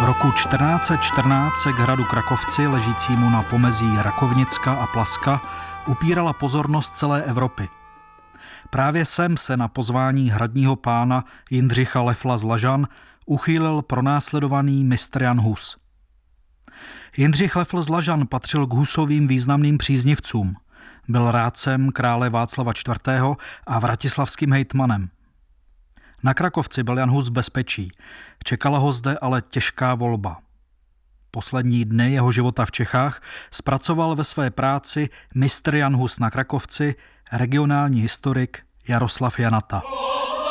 V roku 1414 se k hradu Krakovci, ležícímu na pomezí Rakovnicka a Plaska, upírala pozornost celé Evropy. Právě sem se na pozvání hradního pána Jindřicha Lefla z Lažan uchýlil pronásledovaný mistr Jan Hus. Jindřich Lefl z Lažan patřil k Husovým významným příznivcům. Byl rádcem krále Václava IV. A vratislavským hejtmanem. Na Krakovci byl Jan Hus v bezpečí. Čekala ho zde ale těžká volba. Poslední dny jeho života v Čechách zpracoval ve své práci mistr Jan Hus na Krakovci regionální historik Jaroslav Janata.